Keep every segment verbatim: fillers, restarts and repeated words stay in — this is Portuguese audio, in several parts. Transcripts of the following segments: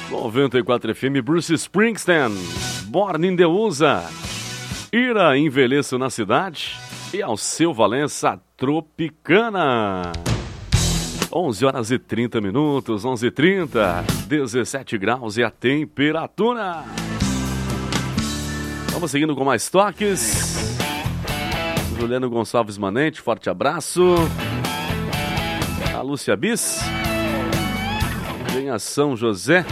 noventa e quatro F M, Bruce Springsteen, Born in the U S A, Ira, Envelheço na Cidade, e Alceu Valença, Tropicana. onze horas e trinta minutos, onze e trinta, dezessete graus e a temperatura. Vamos seguindo com mais toques. Juliano Gonçalves Manente, forte abraço. A Lúcia Bis, em São José.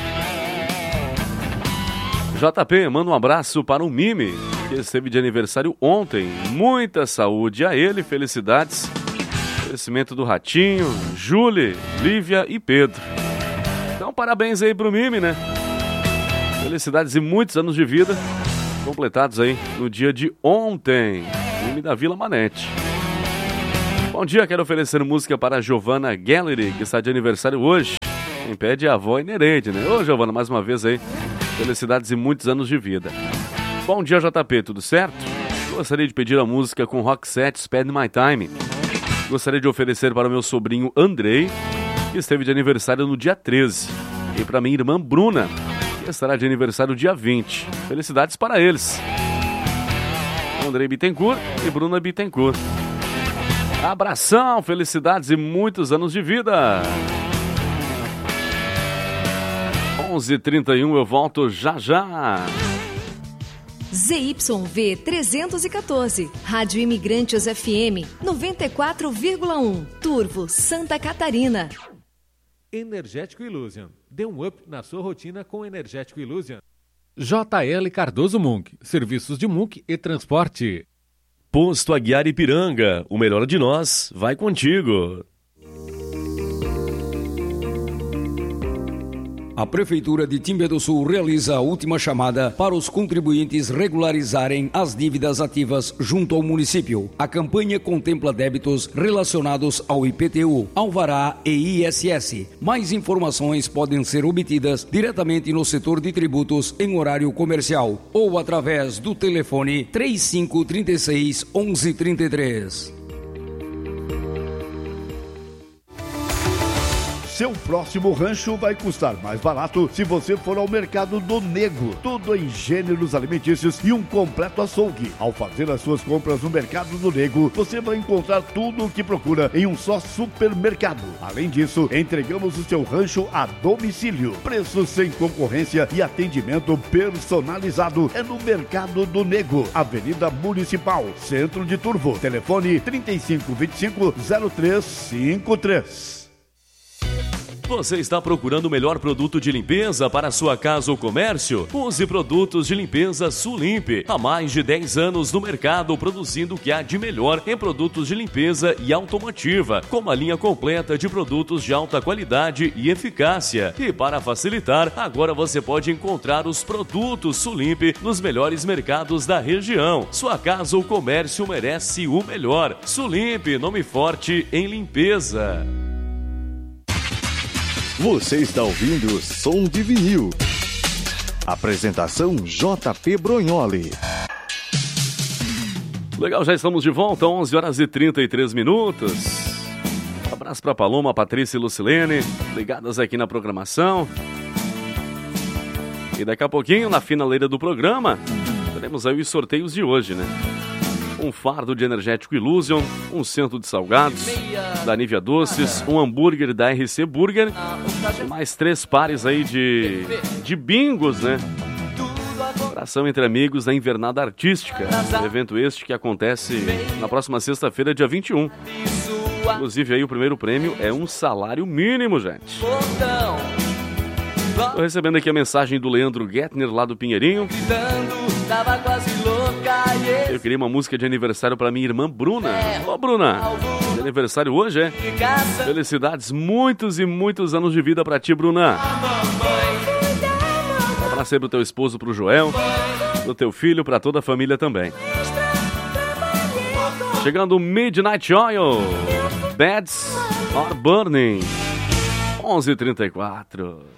J P, manda um abraço para o Mime, que esteve de aniversário ontem. Muita saúde a ele, felicidades. Oferecimento do Ratinho, Júlia, Lívia e Pedro. Então, parabéns aí pro Mime, né? Felicidades e muitos anos de vida completados aí no dia de ontem. Mime da Vila Manete. Bom dia, quero oferecer música para a Giovana Gallery, que está de aniversário hoje. Quem pede é a avó inerente, né? Ô, Giovana, mais uma vez aí, felicidades e muitos anos de vida. Bom dia, J P, tudo certo? Gostaria de pedir a música com Roxette, Spend My Time. Gostaria de oferecer para o meu sobrinho Andrei, que esteve de aniversário no dia treze. E para minha irmã Bruna, que estará de aniversário dia vinte. Felicidades para eles. Andrei Bittencourt e Bruna Bittencourt. Abração, felicidades e muitos anos de vida. onze e trinta e um, eu volto já já. Z Y V trezentos e quatorze, Rádio Imigrantes F M, noventa e quatro vírgula um, Turvo, Santa Catarina. Energético Illusion. Dê um up na sua rotina com Energético Illusion. J L Cardoso Munk, serviços de Munk e transporte. Posto Aguiar Ipiranga, o melhor de nós vai contigo. A Prefeitura de Timbé do Sul realiza a última chamada para os contribuintes regularizarem as dívidas ativas junto ao município. A campanha contempla débitos relacionados ao I P T U, Alvará e I S S. Mais informações podem ser obtidas diretamente no setor de tributos em horário comercial ou através do telefone trinta e cinco, trinta e seis, onze, trinta e três. Seu próximo rancho vai custar mais barato se você for ao Mercado do Nego. Tudo em gêneros alimentícios e um completo açougue. Ao fazer as suas compras no Mercado do Nego, você vai encontrar tudo o que procura em um só supermercado. Além disso, entregamos o seu rancho a domicílio. Preços sem concorrência e atendimento personalizado é no Mercado do Nego, Avenida Municipal, Centro de Turvo. Telefone trinta e cinco, vinte e cinco, zero três cinquenta e três. Você está procurando o melhor produto de limpeza para sua casa ou comércio? Use produtos de limpeza Sulimpe. Há mais de dez anos no mercado, produzindo o que há de melhor em produtos de limpeza e automotiva, com uma linha completa de produtos de alta qualidade e eficácia. E para facilitar, agora você pode encontrar os produtos Sulimpe nos melhores mercados da região. Sua casa ou comércio merece o melhor. Sulimpe, nome forte em limpeza. Você está ouvindo Som de Vinil. Apresentação J P Brognoli. Legal, já estamos de volta, onze horas e trinta e três minutos. Um abraço para Paloma, Patrícia e Lucilene, ligadas aqui na programação. E daqui a pouquinho, na finaleira do programa, teremos aí os sorteios de hoje, né? Um fardo de Energético Illusion, um centro de salgados da Nívia Doces, um hambúrguer da R C Burger e mais três pares aí de, de bingos, né? Ação entre amigos da Invernada Artística, evento este que acontece na próxima sexta-feira, dia vinte e um. Inclusive aí o primeiro prêmio é um salário mínimo, gente. Estou recebendo aqui a mensagem do Leandro Gettner, lá do Pinheirinho. Eu queria uma música de aniversário para minha irmã Bruna. Ô, Bruna, de aniversário hoje, é? Felicidades, muitos e muitos anos de vida para ti, Bruna. Um abraço aí pro teu esposo, pro Joel, pro teu filho, para toda a família também. Chegando Midnight Oil, Beds Are Burning, onze e trinta e quatro.